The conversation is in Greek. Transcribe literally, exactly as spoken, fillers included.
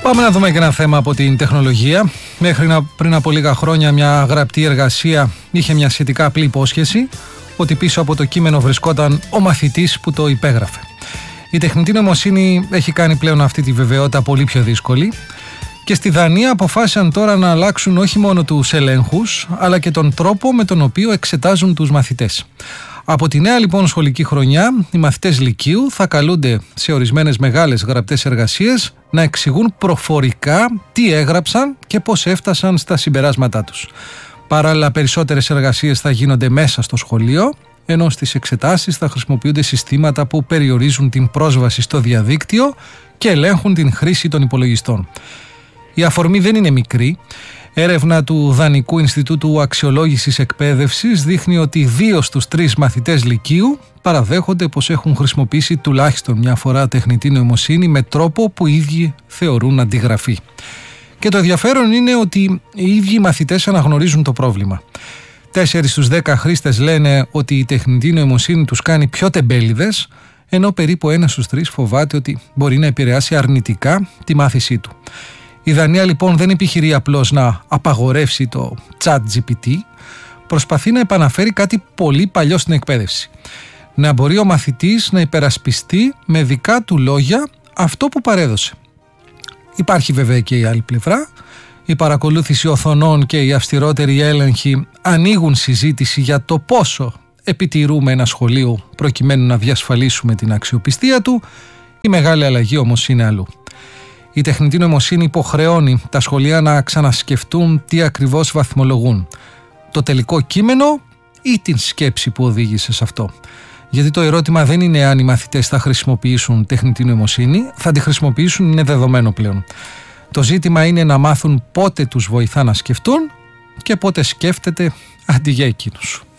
Πάμε να δούμε και ένα θέμα από την τεχνολογία. Μέχρι να, πριν από λίγα χρόνια μια γραπτή εργασία είχε μια σχετικά απλή υπόσχεση ότι πίσω από το κείμενο βρισκόταν ο μαθητής που το υπέγραφε. Η τεχνητή νοημοσύνη έχει κάνει πλέον αυτή τη βεβαιότητα πολύ πιο δύσκολη και στη Δανία αποφάσισαν τώρα να αλλάξουν όχι μόνο τους ελέγχους αλλά και τον τρόπο με τον οποίο εξετάζουν τους μαθητές. Από τη νέα λοιπόν σχολική χρονιά, οι μαθητές λυκείου θα καλούνται σε ορισμένες μεγάλες γραπτές εργασίες να εξηγούν προφορικά τι έγραψαν και πώς έφτασαν στα συμπεράσματά τους. Παράλληλα, περισσότερες εργασίες θα γίνονται μέσα στο σχολείο, ενώ στις εξετάσεις θα χρησιμοποιούνται συστήματα που περιορίζουν την πρόσβαση στο διαδίκτυο και ελέγχουν την χρήση των υπολογιστών. Η αφορμή δεν είναι μικρή. Έρευνα του Δανικού Ινστιτούτου Αξιολόγησης Εκπαίδευσης δείχνει ότι δύο στους τρεις μαθητές λυκείου παραδέχονται πως έχουν χρησιμοποιήσει τουλάχιστον μια φορά τεχνητή νοημοσύνη με τρόπο που οι ίδιοι θεωρούν αντιγραφή. Και το ενδιαφέρον είναι ότι οι ίδιοι μαθητές αναγνωρίζουν το πρόβλημα. Τέσσερις στους δέκα χρήστες λένε ότι η τεχνητή νοημοσύνη τους κάνει πιο τεμπέληδες, ενώ περίπου ένα στους τρεις φοβάται ότι μπορεί να επηρεάσει αρνητικά τη μάθησή του. Η Δανία λοιπόν δεν επιχειρεί απλώς να απαγορεύσει το ChatGPT, προσπαθεί να επαναφέρει κάτι πολύ παλιό στην εκπαίδευση. Να μπορεί ο μαθητής να υπερασπιστεί με δικά του λόγια αυτό που παρέδωσε. Υπάρχει βέβαια και η άλλη πλευρά. Η παρακολούθηση οθονών και οι αυστηρότεροι έλεγχοι ανοίγουν συζήτηση για το πόσο επιτηρούμε ένα σχολείο προκειμένου να διασφαλίσουμε την αξιοπιστία του. Η μεγάλη αλλαγή όμως είναι αλλού. Η τεχνητή νοημοσύνη υποχρεώνει τα σχολεία να ξανασκεφτούν τι ακριβώς βαθμολογούν. Το τελικό κείμενο ή την σκέψη που οδήγησε σε αυτό. Γιατί το ερώτημα δεν είναι αν οι μαθητές θα χρησιμοποιήσουν τεχνητή νοημοσύνη, θα τη χρησιμοποιήσουν, είναι δεδομένο πλέον. Το ζήτημα είναι να μάθουν πότε τους βοηθά να σκεφτούν και πότε σκέφτεται αντί για εκείνους.